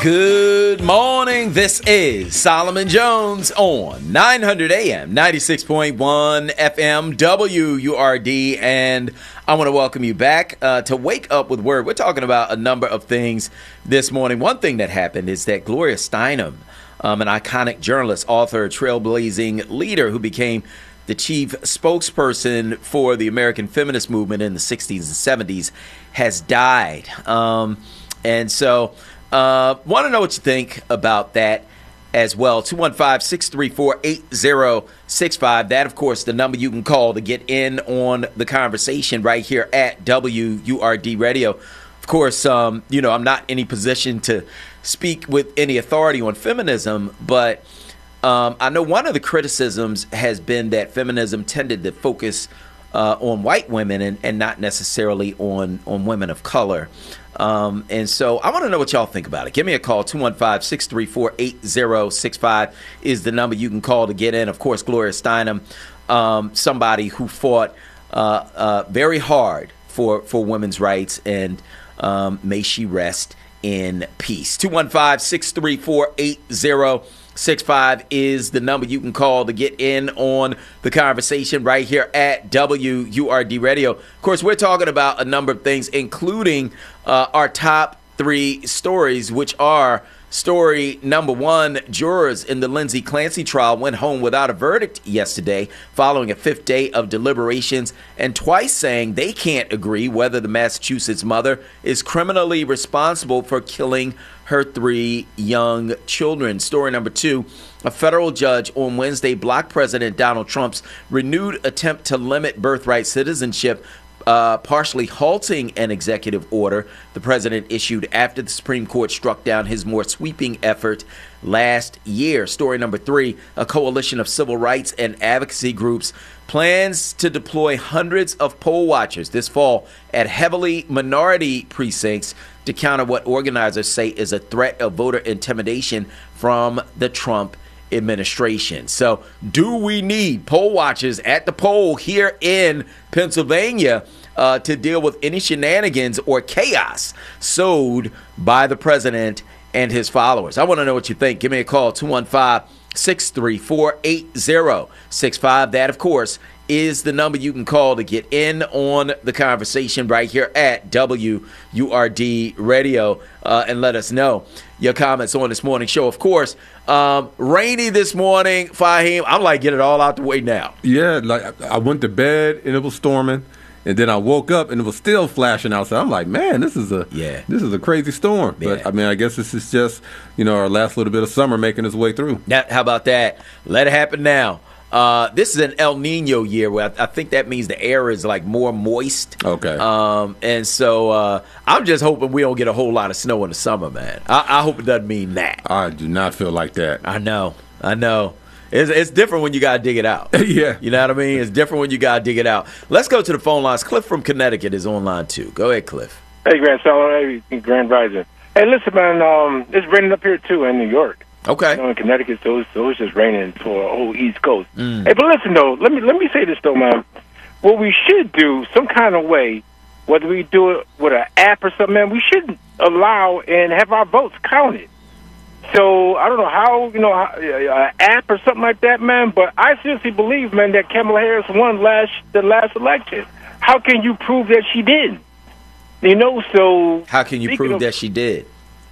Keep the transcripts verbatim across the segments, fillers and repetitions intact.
Good morning. This is Solomon Jones on nine hundred A M, ninety-six point one F M, W U R D, and I want to welcome you back uh, to Wake Up with Word. We're talking about a number of things this morning. One thing that happened is that Gloria Steinem, um, an iconic journalist, author, trailblazing leader who became the chief spokesperson for the American feminist movement in the sixties and seventies, has died. Um, and so... Uh, want to know what you think about that as well. two one five, six three four, eight zero six five. That, of course, the number you can call to get in on the conversation right here at W U R D Radio. Of course, um, you know, I'm not in any position to speak with any authority on feminism, but um, I know one of the criticisms has been that feminism tended to focus uh, on white women and, and not necessarily on, on women of color. Um, and so I want to know what y'all think about it. Give me a call. two one five, six three four, eight zero six five is the number you can call to get in. Of course, Gloria Steinem, um, somebody who fought uh, uh, very hard for, for women's rights, and um, may she rest in peace. two one five, six three four, eight zero six five is the number you can call to get in on the conversation right here at W U R D Radio. Of course, we're talking about a number of things, including uh, our top three stories, which are story number one: jurors in the Lindsay Clancy trial went home without a verdict yesterday following a fifth day of deliberations, and twice saying they can't agree whether the Massachusetts mother is criminally responsible for killing her three young children. Story number two: a federal judge on Wednesday blocked President Donald Trump's renewed attempt to limit birthright citizenship, Uh, partially halting an executive order the president issued after the Supreme Court struck down his more sweeping effort last year. Story number three: a coalition of civil rights and advocacy groups plans to deploy hundreds of poll watchers this fall at heavily minority precincts to counter what organizers say is a threat of voter intimidation from the Trump administration. So, do we need poll watchers at the poll here in Pennsylvania uh, to deal with any shenanigans or chaos sowed by the president and his followers? I want to know what you think. Give me a call, two one five, six three four, eight zero six five. That, of course, is the number you can call to get in on the conversation right here at W U R D Radio, uh, and let us know your comments on this morning show. Of course, um, rainy this morning, Fahim. I'm like, get it all out the way now. Yeah, like I went to bed and it was storming, and then I woke up and it was still flashing outside. I'm like, man, this is a yeah. this is a crazy storm. Yeah. But I mean, I guess this is just, you know, our last little bit of summer making its way through. Now, how about that? Let it happen now. Uh, this is an El Nino year where I, I think that means the air is like more moist. Okay. Um, and so uh, I'm just hoping we don't get a whole lot of snow in the summer, man. I, I hope it doesn't mean that. I do not feel like that. I know. I know. It's, it's different when you got to dig it out. Yeah. You know what I mean? It's different when you got to dig it out. Let's go to the phone lines. Cliff from Connecticut is on line two. Go ahead, Cliff. Hey, Grand Solomon. Hey, Grand Rising. Hey, listen, man, um, it's raining up here, too, in New York. Okay. You know, in Connecticut, so it's, so it's just raining for the whole East Coast. Mm. Hey, but listen, though, let me let me say this, though, man. What we should do, some kind of way, whether we do it with an app or something, man, we should allow and have our votes counted. So I don't know how, you know, an app or something like that, man, but I seriously believe, man, that Kamala Harris won last the last election. How can you prove that she didn't? You know, so... How can you prove of, that she did?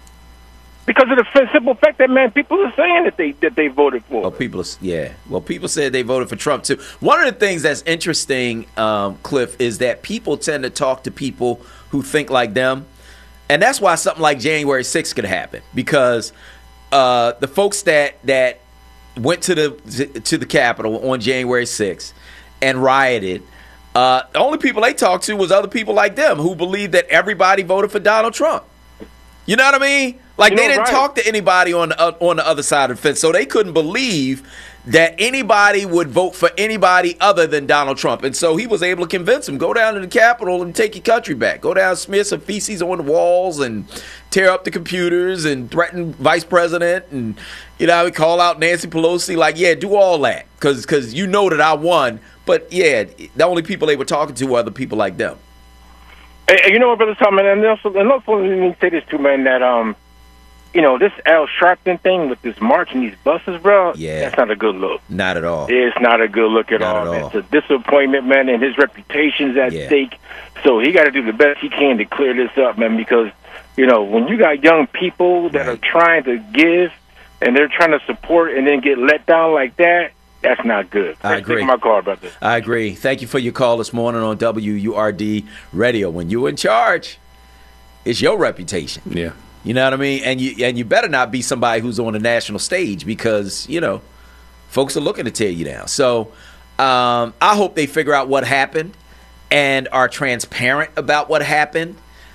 Because of the simple fact that, man, people are saying that they that they voted for. Well, people, yeah. Well, people said they voted for Trump too. One of the things that's interesting, um, Cliff, is that people tend to talk to people who think like them, and that's why something like January sixth could happen. Because uh, the folks that that went to the to the Capitol on January sixth and rioted, uh, the only people they talked to was other people like them who believed that everybody voted for Donald Trump. You know what I mean? Like, you they know, didn't right. talk to anybody on the, uh, on the other side of the fence, so they couldn't believe that anybody would vote for anybody other than Donald Trump. And so he was able to convince them, go down to the Capitol and take your country back. Go down, smear some feces on the walls and tear up the computers and threaten vice president and, you know, call out Nancy Pelosi. Like, yeah, do all that because because you know that I won. But, yeah, the only people they were talking to were other people like them. Hey, you know what, Brother Tom, and also, and also let me say this too, man, that um, you know, this Al Sharpton thing with this march and these buses, bro, Yeah. that's not a good look. Not at all. It's not a good look at Not all, at man. all. It's a disappointment, man, and his reputation's at Yeah. stake. So he got to do the best he can to clear this up, man, because, you know, when you got young people that Right. are trying to give and they're trying to support and then get let down like that, that's not good. I Thanks for agree. taking my call, brother. I agree. Thank you for your call this morning on W U R D Radio. When you're in charge, it's your reputation. Yeah. You know what I mean? And you and you better not be somebody who's on the national stage because, you know, folks are looking to tear you down. So um, I hope they figure out what happened and are transparent about what happened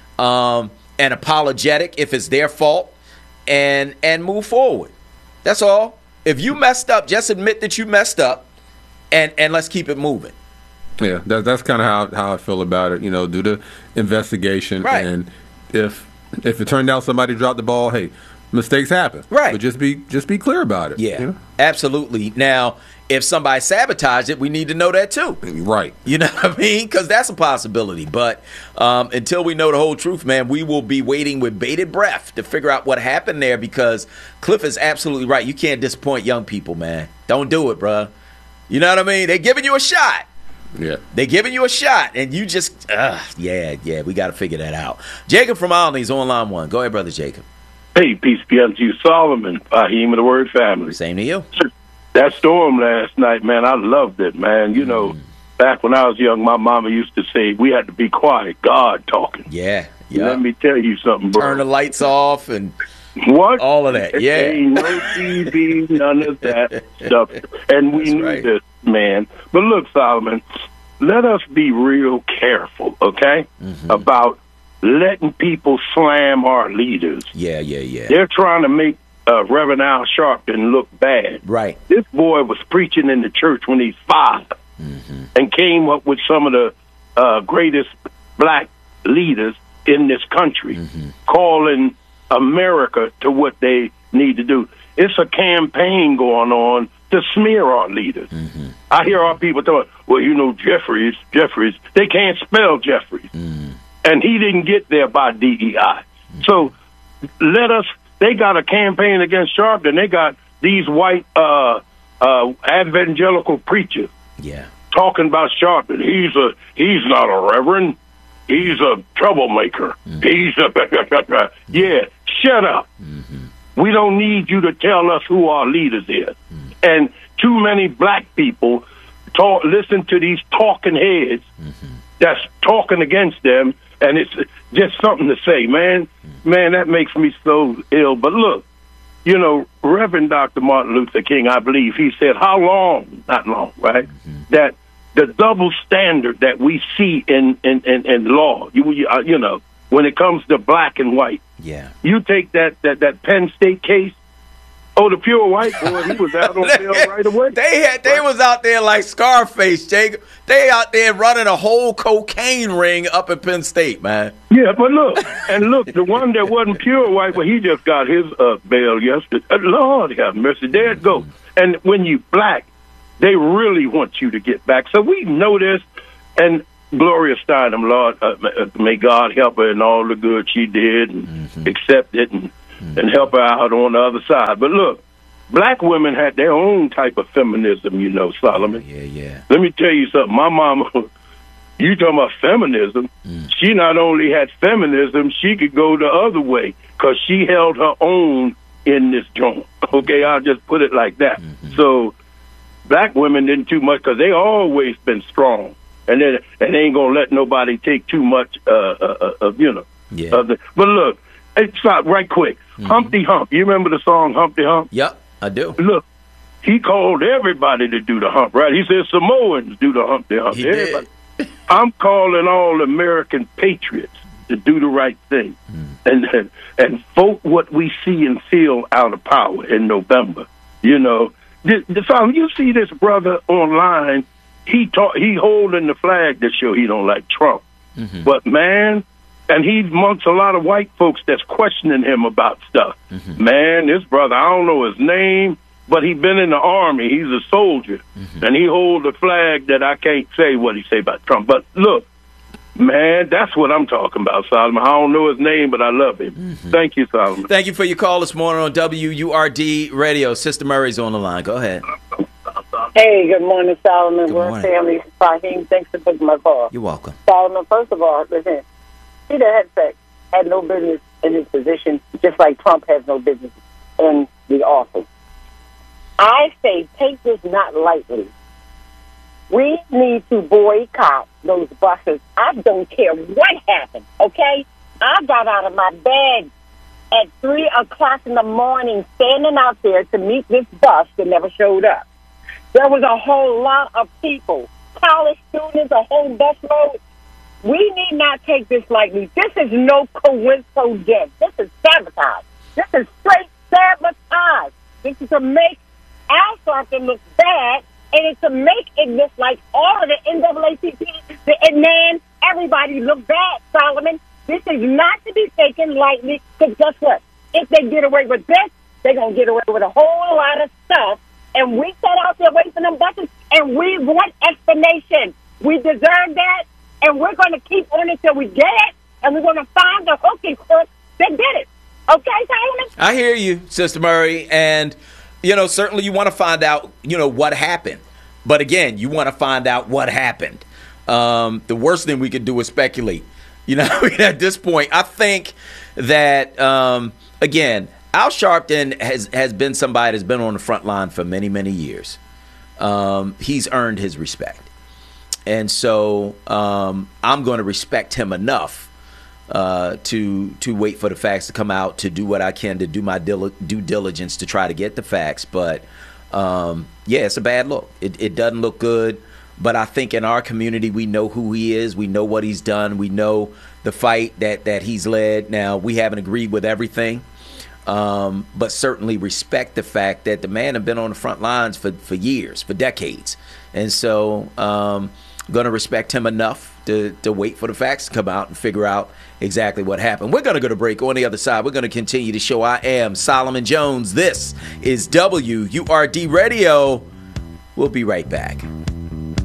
um, and apologetic if it's their fault and and move forward. That's all. If you messed up, just admit that you messed up and, and let's keep it moving. Yeah, that, that's kind of how, how I feel about it. You know, do the investigation, Right. and if if it turned out somebody dropped the ball, hey, mistakes happen. Right. But just be just be clear about it. Yeah, you know? absolutely. Now, if somebody sabotaged it, we need to know that too. Right. You know what I mean? Because that's a possibility. But um, until we know the whole truth, man, we will be waiting with bated breath to figure out what happened there because Cliff is absolutely right. You can't disappoint young people, man. Don't do it, bruh. You know what I mean? They're giving you a shot. Yeah. They're giving you a shot, and you just, uh, yeah, yeah, we got to figure that out. Jacob from Alney's on line one. Go ahead, Brother Jacob. Hey, peace be unto you, Solomon, Fahim of the Word family. Same to you. That storm last night, man, I loved it, man. You know, back when I was young, my mama used to say we had to be quiet, God talking. Yeah, yeah. Let me tell you something, bro. Turn the lights off and What? all of that, yeah. Ain't no T V, none of that stuff. And we That's knew right. this, man. But look, Solomon, let us be real careful, okay, Mm-hmm. about letting people slam our leaders. Yeah, yeah, yeah. They're trying to make uh, Reverend Al Sharpton look bad. Right. This boy was preaching in the church when he's five Mm-hmm. and came up with some of the uh, greatest black leaders in this country, Mm-hmm. calling America to what they need to do. It's a campaign going on to smear our leaders. Mm-hmm. I hear our people talk, well, you know, Jeffries, Jeffries, they can't spell Jeffries. Mm-hmm. And he didn't get there by D E I. So let us, they got a campaign against Sharpton. They got these white uh, uh, evangelical preachers Yeah. talking about Sharpton. He's a, he's not a reverend. He's a troublemaker. He's a, yeah, shut up. We don't need you to tell us who our leaders is. And too many black people talk, listen to these talking heads that's talking against them, and it's just something to say, man. Man, that makes me so ill. But look, you know, Reverend Doctor Martin Luther King, I believe, he said, how long, not long, right, that the double standard that we see in, in, in, in law, you, you, uh, you know, when it comes to black and white, Yeah. you take that, that, that Penn State case, oh, the pure white boy, he was out on bail right away. They had they was out there like Scarface, Jacob. They out there running a whole cocaine ring up at Penn State, man. Yeah, but look, and look, the one that wasn't pure white, but he just got his uh, bail yesterday. Uh, Lord have mercy, there it goes. And when you black, they really want you to get back. So we know this, and Gloria Steinem, Lord, uh, may God help her in all the good she did, and mm-hmm. accept it, and, mm-hmm. and help her out on the other side. But look, black women had their own type of feminism, you know, Solomon. Yeah, yeah. Let me tell you something. My mama, you talking about feminism, mm. she not only had feminism, she could go the other way because she held her own in this joint. Okay, I'll just put it like that. Mm-hmm. So black women didn't too much because they always been strong. And then and they ain't going to let nobody take too much uh, uh, of, you know. Yeah. Of the, but look, it's not right quick. Mm-hmm. Humpty Hump. You remember the song Humpty Hump? Yep, I do. Look, he called everybody to do the hump, right? He said Samoans do the Humpty Hump. He everybody. did. I'm calling all American patriots to do the right thing mm. and, and and vote what we see and feel out of power in November. You know, this, this, you see this brother online. He talk, he holding the flag to show he don't like Trump. Mm-hmm. But man, and he's amongst a lot of white folks that's questioning him about stuff. Mm-hmm. Man, this brother, I don't know his name, but he been in the army. He's a soldier, mm-hmm. and he hold the flag that I can't say what he say about Trump. But look, Man, that's what I'm talking about, Solomon. I don't know his name, but I love him. Mm-hmm. Thank you, Solomon. Thank you for your call this morning on W U R D Radio. Sister Murray's on the line. Go ahead. Hey, good morning, Solomon. Good We're morning. family. Fahim, thanks for taking my call. You're welcome. Solomon, first of all, listen, Peter Hegseth had no business in his position, just like Trump has no business in the office. I say take this not lightly. We need to boycott those buses. I don't care what happened, okay? I got out of my bed at three o'clock in the morning standing out there to meet this bus that never showed up. There was a whole lot of people, college students, a whole bus load. We need not take this lightly. This is no coincidence. This is sabotage. This is straight sabotage. This is to make Al Sharpton look bad, and it's to make it look like all of the N double A C P, the man, everybody look bad, Solomon. This is not to be taken lightly, because guess what? If they get away with this, they're going to get away with a whole lot of stuff. And we sat out there waiting for them buses, and we want explanation. We deserve that, and we're going to keep on it till we get it, and we're going to find the hook and crook that did it. Okay, Solomon? I hear you, Sister Murray, and you know, certainly you want to find out, you know, what happened. But again, you want to find out what happened. Um, the worst thing we could do is speculate. You know, at this point, I think that, um, again, Al Sharpton has, has been somebody that's been on the front line for many, many years. Um, he's earned his respect. And so um, I'm going to respect him enough Uh, to to wait for the facts to come out, to do what I can to do my dil- due diligence to try to get the facts. But, um, yeah, it's a bad look. It, it doesn't look good. But I think in our community, we know who he is. We know what he's done. We know the fight that, that he's led. Now, we haven't agreed with everything, um, but certainly respect the fact that the man has been on the front lines for, for years, for decades. And so um, I'm going to respect him enough to, to wait for the facts to come out and figure out exactly what happened. We're going to go to break. On the other side, we're going to continue the show. I am Solomon Jones. This is W U R D Radio. We'll be right back.